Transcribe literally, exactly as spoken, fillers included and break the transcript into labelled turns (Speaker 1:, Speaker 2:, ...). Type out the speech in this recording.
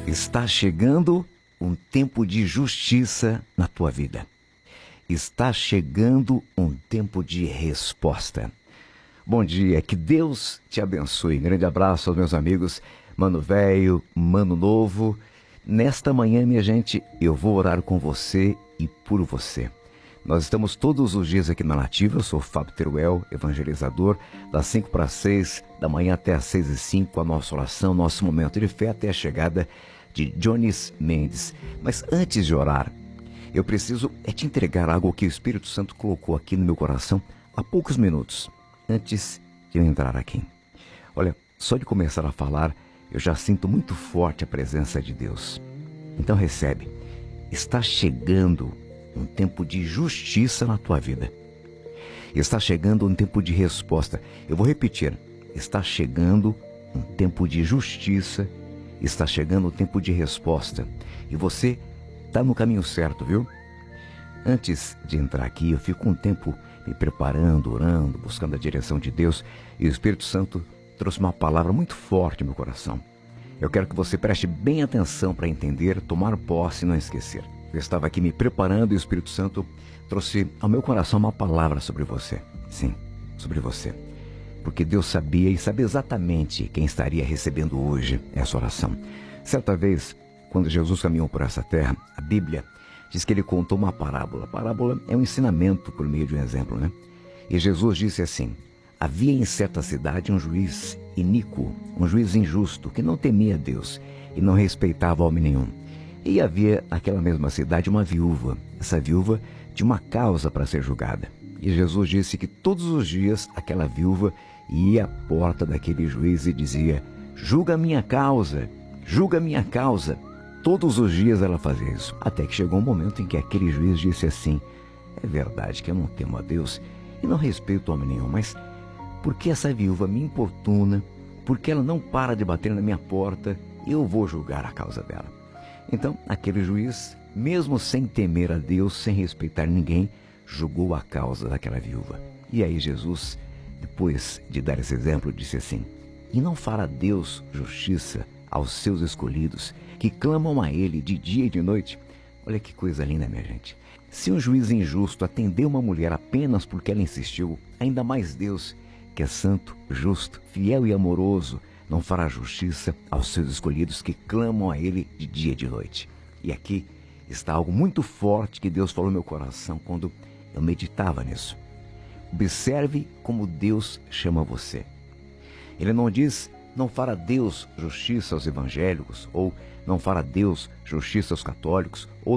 Speaker 1: Está chegando um tempo de justiça na tua vida. Está chegando um tempo de resposta. Bom dia, que Deus te abençoe. Grande abraço aos meus amigos, Mano Velho, Mano Novo. Nesta manhã, minha gente, eu vou orar com você e por você. Nós estamos todos os dias aqui na Nativa. Eu sou Fábio Teruel, evangelizador, das cinco para as seis da manhã até as seis e cinco, a nossa oração, nosso momento de fé até a chegada de Jones Mendes. Mas antes de orar, eu preciso é te entregar algo que o Espírito Santo colocou aqui no meu coração há poucos minutos, antes de eu entrar aqui. Olha, só de começar a falar, eu já sinto muito forte a presença de Deus. Então recebe, está chegando um tempo de justiça na tua vida. Está chegando um tempo de resposta. Eu vou repetir, está chegando um tempo de justiça, está chegando um tempo de resposta. E você está no caminho certo, viu? Antes de entrar aqui, eu fico um tempo me preparando, orando, buscando a direção de Deus. E o Espírito Santo trouxe uma palavra muito forte no meu coração. Eu quero que você preste bem atenção para entender, tomar posse e não esquecer. Eu estava aqui me preparando e o Espírito Santo trouxe ao meu coração uma palavra sobre você. Sim, sobre você. Porque Deus sabia e sabe exatamente quem estaria recebendo hoje essa oração. Certa vez, quando Jesus caminhou por essa terra, a Bíblia diz que ele contou uma parábola. A parábola é um ensinamento por meio de um exemplo, né? E Jesus disse assim: havia em certa cidade um juiz iníquo, um juiz injusto, que não temia Deus e não respeitava homem nenhum. E havia naquela mesma cidade uma viúva. Essa viúva tinha uma causa para ser julgada. E Jesus disse que todos os dias aquela viúva ia à porta daquele juiz e dizia: julga minha causa, julga minha causa. Todos os dias ela fazia isso. Até que chegou um momento em que aquele juiz disse assim: é verdade que eu não temo a Deus e não respeito homem nenhum, mas por que essa viúva me importuna? Porque ela não para de bater na minha porta? Eu vou julgar a causa dela. Então, aquele juiz, mesmo sem temer a Deus, sem respeitar ninguém, julgou a causa daquela viúva. E aí Jesus, depois de dar esse exemplo, disse assim: e não fará Deus justiça aos seus escolhidos, que clamam a Ele de dia e de noite? Olha que coisa linda, minha gente. Se um juiz injusto atendeu uma mulher apenas porque ela insistiu, ainda mais Deus, que é santo, justo, fiel e amoroso, não fará justiça aos seus escolhidos que clamam a Ele de dia e de noite. E aqui está algo muito forte que Deus falou no meu coração quando eu meditava nisso. Observe como Deus chama você. Ele não diz: não fará Deus justiça aos evangélicos, ou não fará Deus justiça aos católicos, ou